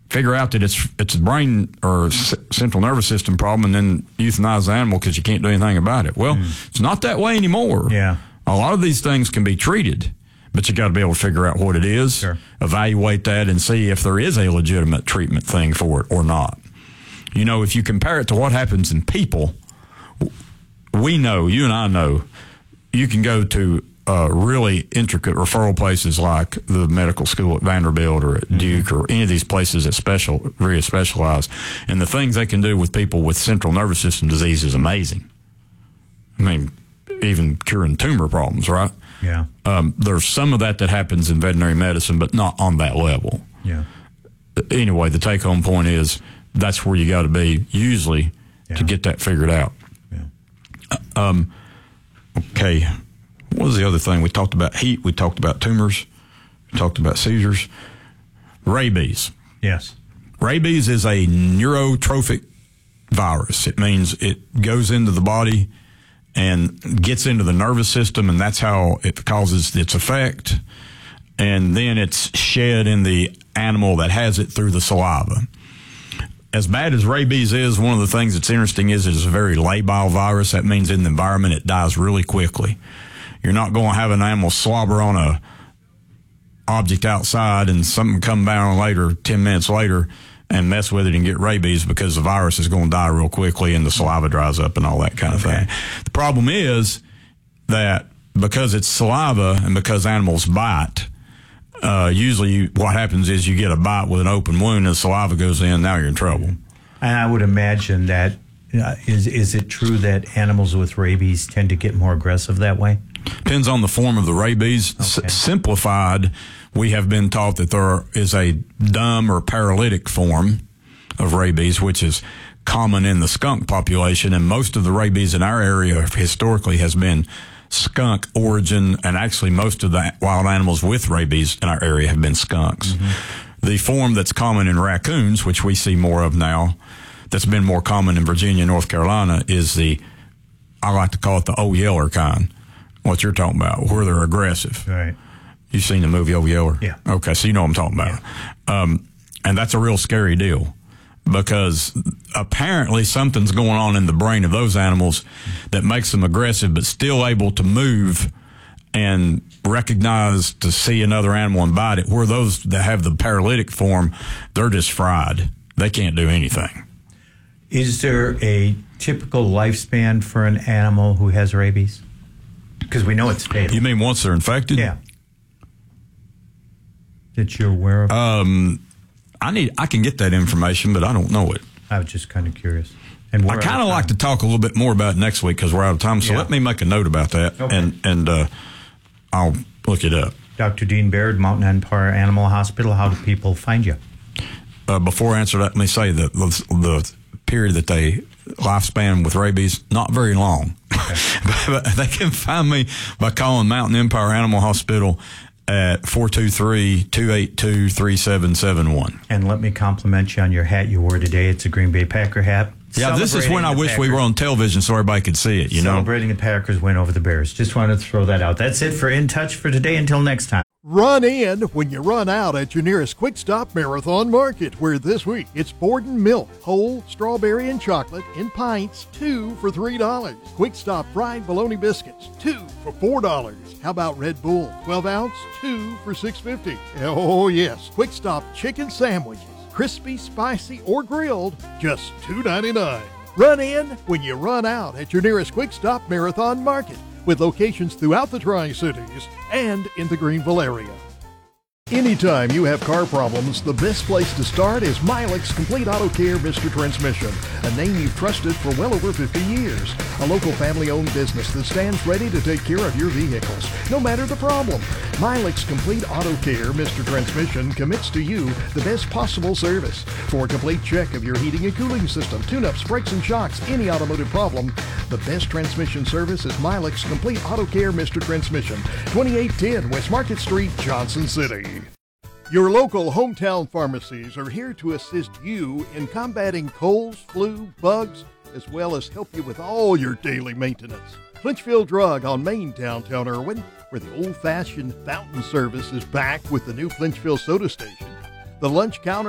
figure out that it's a brain or central nervous system problem and then euthanize the animal because you can't do anything about it. Well, it's not that way anymore. Yeah. A lot of these things can be treated, but you got to be able to figure out what it is, evaluate that, and see if there is a legitimate treatment thing for it or not. You know, if you compare it to what happens in people, we know, you and I know, you can go to really intricate referral places like the medical school at Vanderbilt or at Duke or any of these places that very specialized. And the things they can do with people with central nervous system disease is amazing. I mean, even curing tumor problems, right? Yeah. There's some of that happens in veterinary medicine, but not on that level. Yeah. Anyway, the take-home point is that's where you got to be usually to get that figured out. Yeah. Okay. What was the other thing? We talked about heat. We talked about tumors. We talked about seizures. Rabies. Yes. Rabies is a neurotrophic virus. It means it goes into the body and gets into the nervous system, and that's how it causes its effect. And then it's shed in the animal that has it through the saliva. As bad as rabies is, one of the things that's interesting is it's a very labile virus. That means in the environment it dies really quickly. You're not going to have an animal slobber on a object outside and something come down later, 10 minutes later, and mess with it and get rabies because the virus is going to die real quickly and the saliva dries up and all that kind of thing. The problem is that because it's saliva and because animals bite, usually what happens is you get a bite with an open wound and the saliva goes in, now you're in trouble. And I would imagine that, is it true that animals with rabies tend to get more aggressive that way? Depends on the form of the rabies. Okay. Simplified, we have been taught that there is a dumb or paralytic form of rabies, which is common in the skunk population, and most of the rabies in our area historically has been skunk origin, and actually most of the wild animals with rabies in our area have been skunks. The form that's common in raccoons, which we see more of now, that's been more common in Virginia, North Carolina, is I like to call it the Old Yeller kind. What you're talking about, where they're aggressive. Right. You've seen the movie Old Yeller? Yeah. Okay, so you know what I'm talking about. Yeah. And that's a real scary deal because apparently something's going on in the brain of those animals that makes them aggressive but still able to move and recognize to see another animal and bite it, where those that have the paralytic form, they're just fried. They can't do anything. Is there a typical lifespan for an animal who has rabies? Because we know it's fatal. You mean once they're infected? Yeah. That you're aware of? I can get that information, but I don't know it. I was just kind of curious. And I kind of like to talk a little bit more about it next week because we're out of time. So let me make a note about that, and I'll look it up. Dr. Dean Baird, Mountain Empire Animal Hospital. How do people find you? Before I answer that, let me say that the period that they lifespan with rabies, not very long. Okay. But they can find me by calling Mountain Empire Animal Hospital at 423-282-3771. And let me compliment you on your hat you wore today. It's a Green Bay Packer hat. Yeah, this is when I wish we were on television so everybody could see it, Celebrating the Packers win over the Bears. Just wanted to throw that out. That's it for In Touch for today. Until next time. Run in when you run out at your nearest Quick Stop Marathon Market, where this week it's Borden milk, whole, strawberry, and chocolate in pints, 2 for $3. Quick Stop fried bologna biscuits, 2 for $4. How about Red Bull, 12 ounce, 2 for $6.50. Oh yes, Quick Stop chicken sandwiches, crispy, spicy, or grilled, just $2.99. Run in when you run out at your nearest Quick Stop Marathon Market, with locations throughout the Tri-Cities and in the Greenville area. Anytime you have car problems, the best place to start is Milex Complete Auto Care Mr. Transmission, a name you've trusted for well over 50 years. A local family-owned business that stands ready to take care of your vehicles, no matter the problem. Milex Complete Auto Care Mr. Transmission commits to you the best possible service. For a complete check of your heating and cooling system, tune-ups, brakes and shocks, any automotive problem, the best transmission service is Milex Complete Auto Care Mr. Transmission, 2810 West Market Street, Johnson City. Your local hometown pharmacies are here to assist you in combating colds, flu, bugs, as well as help you with all your daily maintenance. Clinchfield Drug on Main, downtown Irwin, where the old-fashioned fountain service is back with the new Clinchfield Soda Station. The lunch counter